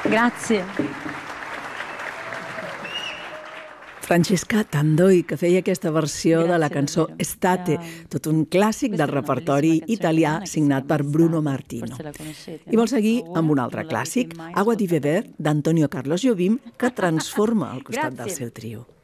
Grazie. Francesca Tandoi, que feia aquesta versió de la cançó Estate, tot un clàssic del repertori italià signat per Bruno Martino. I vol seguir amb un altre clàssic, Agua di Beber, d'Antonio Carlos Jobim, que transforma al costat del seu trio.